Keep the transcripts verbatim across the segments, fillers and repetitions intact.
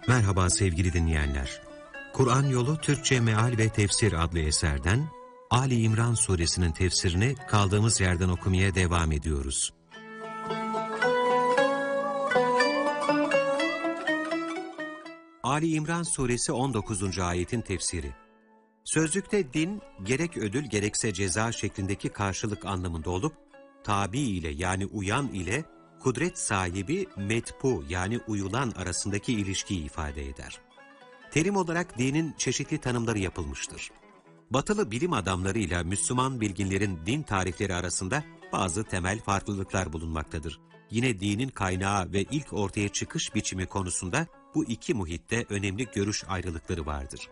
Merhaba sevgili dinleyenler. Kur'an Yolu Türkçe Meal ve Tefsir adlı eserden Ali İmran suresinin tefsirini kaldığımız yerden okumaya devam ediyoruz. Ali İmran suresi on dokuzuncu ayetin tefsiri. Sözlükte din, gerek ödül gerekse ceza şeklindeki karşılık anlamında olup, tabi ile yani uyan ile kudret sahibi metpu yani uyulan arasındaki ilişkiyi ifade eder. Terim olarak dinin çeşitli tanımları yapılmıştır. Batılı bilim adamlarıyla Müslüman bilginlerin din tarifleri arasında bazı temel farklılıklar bulunmaktadır. Yine dinin kaynağı ve ilk ortaya çıkış biçimi konusunda bu iki muhitte önemli görüş ayrılıkları vardır.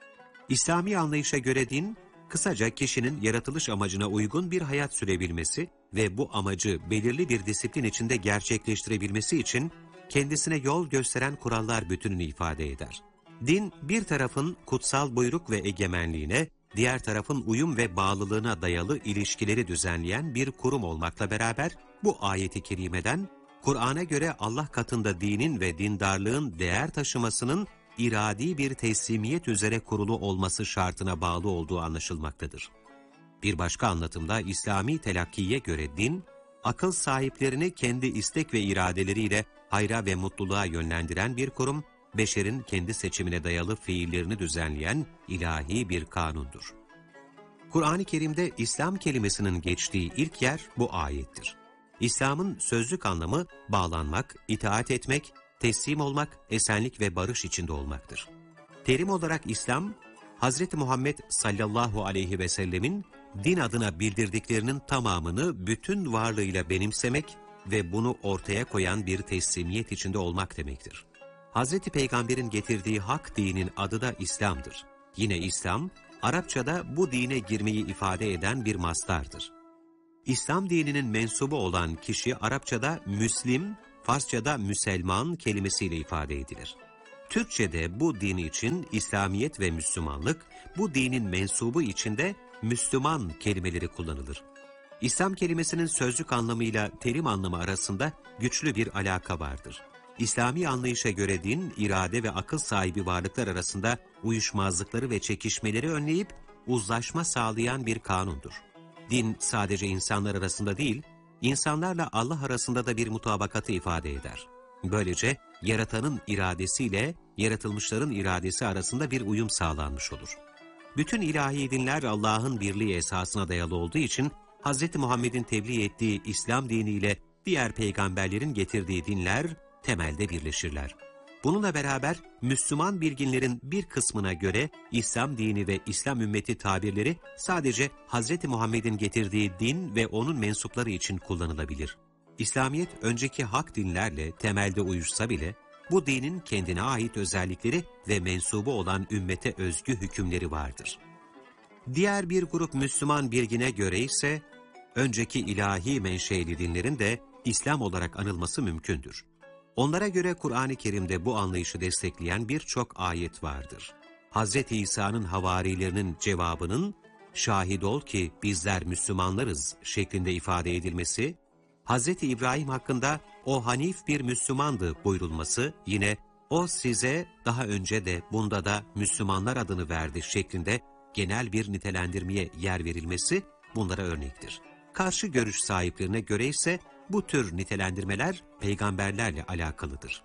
İslami anlayışa göre din, kısaca kişinin yaratılış amacına uygun bir hayat sürebilmesi ve bu amacı belirli bir disiplin içinde gerçekleştirebilmesi için kendisine yol gösteren kurallar bütününü ifade eder. Din, bir tarafın kutsal buyruk ve egemenliğine, diğer tarafın uyum ve bağlılığına dayalı ilişkileri düzenleyen bir kurum olmakla beraber, bu ayeti kerimeden, Kur'an'a göre Allah katında dinin ve dindarlığın değer taşımasının iradi bir teslimiyet üzere kurulu olması şartına bağlı olduğu anlaşılmaktadır. Bir başka anlatımda İslami telakkiye göre din, akıl sahiplerini kendi istek ve iradeleriyle hayra ve mutluluğa yönlendiren bir kurum, beşerin kendi seçimine dayalı fiillerini düzenleyen ilahi bir kanundur. Kur'an-ı Kerim'de İslam kelimesinin geçtiği ilk yer bu ayettir. İslam'ın sözlük anlamı bağlanmak, itaat etmek, teslim olmak, esenlik ve barış içinde olmaktır. Terim olarak İslam, Hazreti Muhammed sallallahu aleyhi ve sellemin din adına bildirdiklerinin tamamını bütün varlığıyla benimsemek ve bunu ortaya koyan bir teslimiyet içinde olmak demektir. Hazreti Peygamber'in getirdiği hak dinin adı da İslam'dır. Yine İslam, Arapçada bu dine girmeyi ifade eden bir mastardır. İslam dininin mensubu olan kişi Arapçada Müslim, Farsçada Müselman kelimesiyle ifade edilir. Türkçede bu din için İslamiyet ve Müslümanlık, bu dinin mensubu içinde Müslüman kelimeleri kullanılır. İslam kelimesinin sözlük anlamıyla terim anlamı arasında güçlü bir alaka vardır. İslami anlayışa göre din, irade ve akıl sahibi varlıklar arasında uyuşmazlıkları ve çekişmeleri önleyip uzlaşma sağlayan bir kanundur. Din sadece insanlar arasında değil, İnsanlarla Allah arasında da bir mutabakatı ifade eder. Böylece yaratanın iradesiyle yaratılmışların iradesi arasında bir uyum sağlanmış olur. Bütün ilahi dinler Allah'ın birliği esasına dayalı olduğu için Hz. Muhammed'in tebliğ ettiği İslam diniyle diğer peygamberlerin getirdiği dinler temelde birleşirler. Bununla beraber Müslüman bilginlerin bir kısmına göre İslam dini ve İslam ümmeti tabirleri sadece Hz. Muhammed'in getirdiği din ve onun mensupları için kullanılabilir. İslamiyet önceki hak dinlerle temelde uyuşsa bile bu dinin kendine ait özellikleri ve mensubu olan ümmete özgü hükümleri vardır. Diğer bir grup Müslüman bilgine göre ise önceki ilahi menşeli dinlerin de İslam olarak anılması mümkündür. Onlara göre Kur'an-ı Kerim'de bu anlayışı destekleyen birçok ayet vardır. Hz. İsa'nın havarilerinin cevabının, şahit ol ki bizler Müslümanlarız şeklinde ifade edilmesi, Hz. İbrahim hakkında o hanif bir Müslümandı buyurulması, yine o size daha önce de bunda da Müslümanlar adını verdi şeklinde genel bir nitelendirmeye yer verilmesi bunlara örnektir. Karşı görüş sahiplerine göre ise bu tür nitelendirmeler peygamberlerle alakalıdır.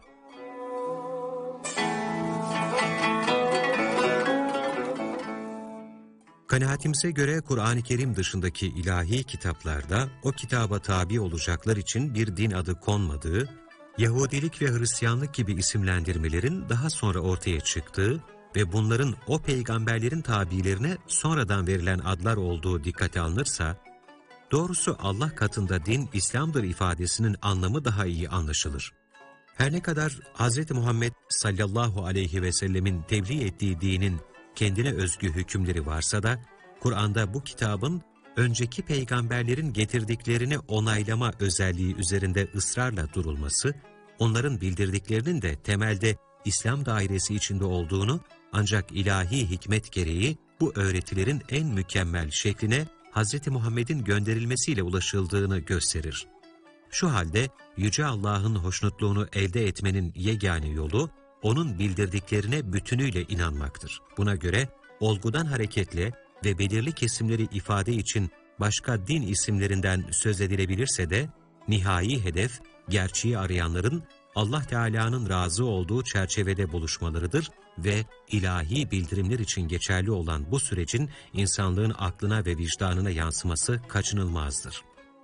Kanaatimize göre Kur'an-ı Kerim dışındaki ilahi kitaplarda o kitaba tabi olacaklar için bir din adı konmadığı, Yahudilik ve Hristiyanlık gibi isimlendirmelerin daha sonra ortaya çıktığı ve bunların o peygamberlerin tabilerine sonradan verilen adlar olduğu dikkate alınırsa, doğrusu Allah katında din İslam'dır ifadesinin anlamı daha iyi anlaşılır. Her ne kadar Hz. Muhammed sallallahu aleyhi ve sellemin tebliğ ettiği dinin kendine özgü hükümleri varsa da, Kur'an'da bu kitabın önceki peygamberlerin getirdiklerini onaylama özelliği üzerinde ısrarla durulması, onların bildirdiklerinin de temelde İslam dairesi içinde olduğunu, ancak ilahi hikmet gereği bu öğretilerin en mükemmel şekline Hz. Muhammed'in gönderilmesiyle ulaşıldığını gösterir. Şu halde Yüce Allah'ın hoşnutluğunu elde etmenin yegane yolu, onun bildirdiklerine bütünüyle inanmaktır. Buna göre olgudan hareketle ve belirli kesimleri ifade için başka din isimlerinden söz edilebilirse de, nihai hedef, gerçeği arayanların Allah Teala'nın razı olduğu çerçevede buluşmalarıdır ve ilahi bildirimler için geçerli olan bu sürecin insanlığın aklına ve vicdanına yansıması kaçınılmazdır.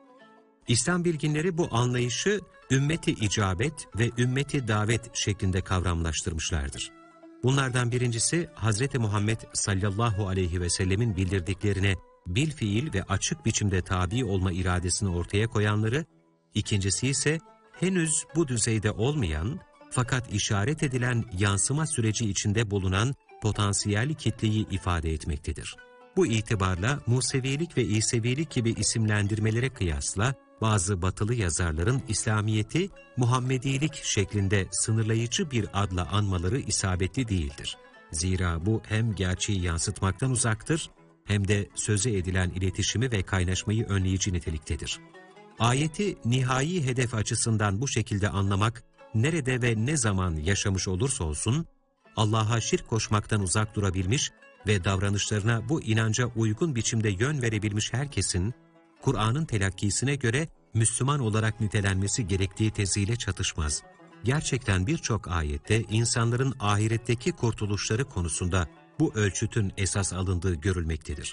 İslam bilginleri bu anlayışı ümmeti icabet ve ümmeti davet şeklinde kavramlaştırmışlardır. Bunlardan birincisi Hazreti Muhammed sallallahu aleyhi ve sellemin bildirdiklerine bilfiil ve açık biçimde tabi olma iradesini ortaya koyanları, ikincisi ise henüz bu düzeyde olmayan fakat işaret edilen yansıma süreci içinde bulunan potansiyel kitleyi ifade etmektedir. Bu itibarla Musevilik ve İsevilik gibi isimlendirmelere kıyasla bazı batılı yazarların İslamiyet'i Muhammedilik şeklinde sınırlayıcı bir adla anmaları isabetli değildir. Zira bu hem gerçeği yansıtmaktan uzaktır hem de söze edilen iletişimi ve kaynaşmayı önleyici niteliktedir. Ayeti nihai hedef açısından bu şekilde anlamak, nerede ve ne zaman yaşamış olursa olsun, Allah'a şirk koşmaktan uzak durabilmiş ve davranışlarına bu inanca uygun biçimde yön verebilmiş herkesin, Kur'an'ın telakkisine göre Müslüman olarak nitelenmesi gerektiği teziyle çatışmaz. Gerçekten birçok ayette insanların ahiretteki kurtuluşları konusunda bu ölçütün esas alındığı görülmektedir.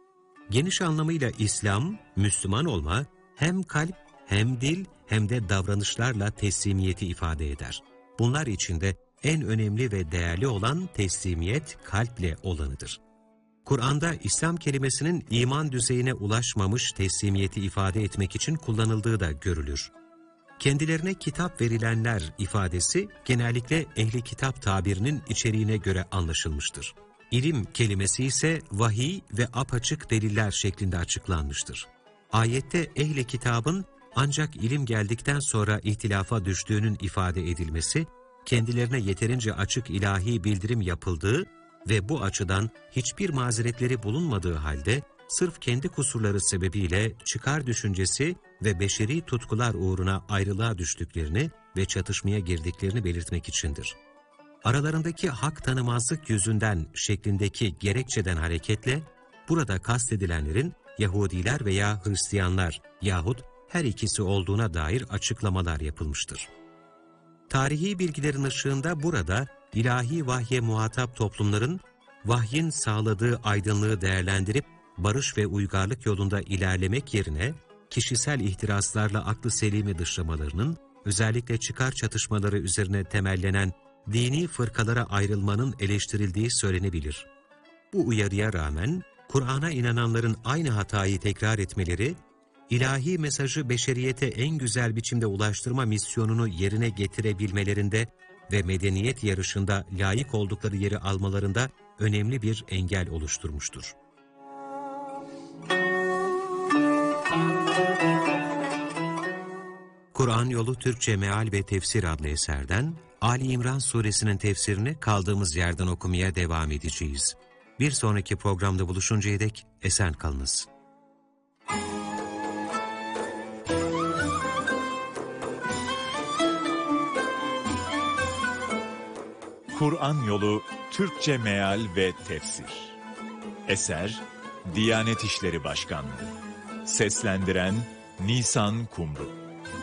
Geniş anlamıyla İslam, Müslüman olma, hem kalp, hem dil, hem de davranışlarla teslimiyeti ifade eder. Bunlar içinde en önemli ve değerli olan teslimiyet kalple olanıdır. Kur'an'da İslam kelimesinin iman düzeyine ulaşmamış teslimiyeti ifade etmek için kullanıldığı da görülür. Kendilerine kitap verilenler ifadesi genellikle ehli kitap tabirinin içeriğine göre anlaşılmıştır. İlim kelimesi ise vahiy ve apaçık deliller şeklinde açıklanmıştır. Ayette ehli kitabın ancak ilim geldikten sonra ihtilafa düştüğünün ifade edilmesi, kendilerine yeterince açık ilahi bildirim yapıldığı ve bu açıdan hiçbir mazeretleri bulunmadığı halde sırf kendi kusurları sebebiyle çıkar düşüncesi ve beşeri tutkular uğruna ayrılığa düştüklerini ve çatışmaya girdiklerini belirtmek içindir. Aralarındaki hak tanımazlık yüzünden şeklindeki gerekçeden hareketle burada kastedilenlerin Yahudiler veya Hristiyanlar yahut her ikisi olduğuna dair açıklamalar yapılmıştır. Tarihi bilgilerin ışığında burada ilahi vahye muhatap toplumların vahyin sağladığı aydınlığı değerlendirip barış ve uygarlık yolunda ilerlemek yerine kişisel ihtiraslarla aklı selimi dışlamalarının, özellikle çıkar çatışmaları üzerine temellenen dini fırkalara ayrılmanın eleştirildiği söylenebilir. Bu uyarıya rağmen Kur'an'a inananların aynı hatayı tekrar etmeleri, ilahi mesajı beşeriyete en güzel biçimde ulaştırma misyonunu yerine getirebilmelerinde ve medeniyet yarışında layık oldukları yeri almalarında önemli bir engel oluşturmuştur. Kur'an Yolu Türkçe Meal ve Tefsir adlı eserden Ali İmran suresinin tefsirini kaldığımız yerden okumaya devam edeceğiz. Bir sonraki programda buluşuncaya dek esen kalınız. Kur'an Yolu Türkçe Meal ve Tefsir. Eser Diyanet İşleri Başkanlığı. Seslendiren Nisan Kumru.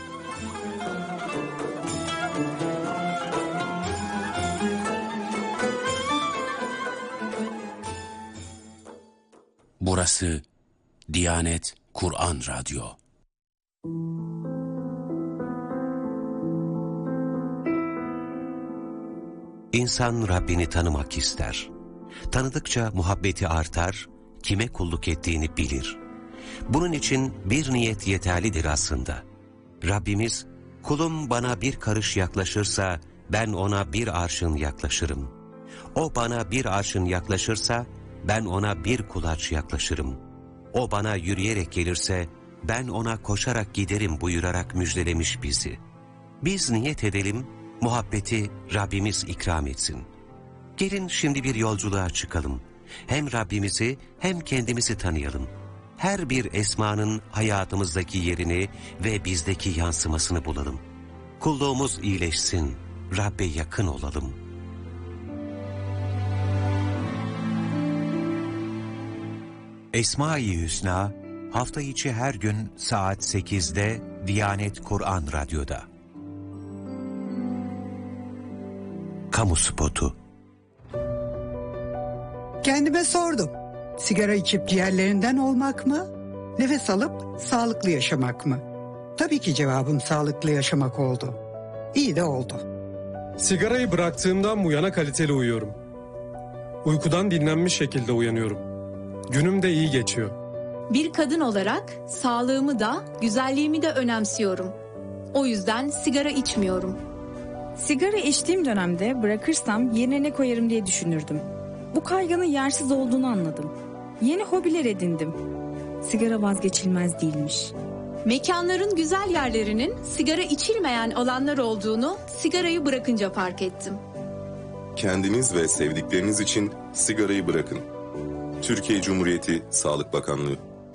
Burası Diyanet Kur'an Radyo. İnsan Rabbini tanımak ister. Tanıdıkça muhabbeti artar, kime kulluk ettiğini bilir. Bunun için bir niyet yeterlidir aslında. Rabbimiz, kulum bana bir karış yaklaşırsa ben ona bir arşın yaklaşırım. O bana bir arşın yaklaşırsa ben ona bir kulaç yaklaşırım. O bana yürüyerek gelirse ben ona koşarak giderim buyurarak müjdelemiş bizi. Biz niyet edelim, muhabbeti Rabbimiz ikram etsin. Gelin şimdi bir yolculuğa çıkalım. Hem Rabbimizi hem kendimizi tanıyalım. Her bir esmanın hayatımızdaki yerini ve bizdeki yansımasını bulalım. Kulluğumuz iyileşsin, Rabbe yakın olalım. Esma-i Hüsna hafta içi her gün saat sekizde Diyanet Kur'an Radyo'da. Kamu spotu. Kendime sordum. Sigara içip ciğerlerinden olmak mı? Nefes alıp sağlıklı yaşamak mı? Tabii ki cevabım sağlıklı yaşamak oldu. İyi de oldu. Sigarayı bıraktığımdan bu yana kaliteli uyuyorum. Uykudan dinlenmiş şekilde uyanıyorum. Günüm de iyi geçiyor. Bir kadın olarak sağlığımı da güzelliğimi de önemsiyorum. O yüzden sigara içmiyorum. Sigara içtiğim dönemde bırakırsam yerine ne koyarım diye düşünürdüm. Bu kaygının yersiz olduğunu anladım. Yeni hobiler edindim. Sigara vazgeçilmez değilmiş. Mekanların güzel yerlerinin sigara içilmeyen alanlar olduğunu sigarayı bırakınca fark ettim. Kendiniz ve sevdikleriniz için sigarayı bırakın. Türkiye Cumhuriyeti Sağlık Bakanlığı.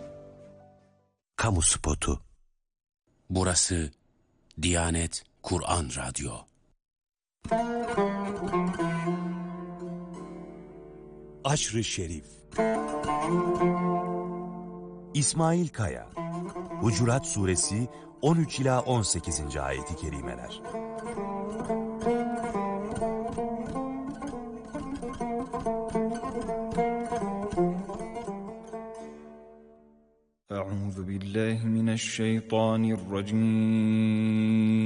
Kamu spotu. Burası Diyanet Kur'an Radyo. Aşr-ı Şerif. İsmail Kaya. Hucurat Suresi on üç ila on sekizinci ayeti kerimeler. Euzu billahi mineşşeytanirracim.